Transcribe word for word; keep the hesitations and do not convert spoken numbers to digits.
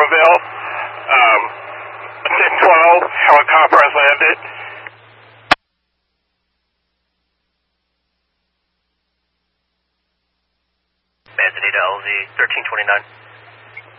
Brownsville. Um, ten twelve, helicopter has landed. Manzanita L Z thirteen twenty-nine.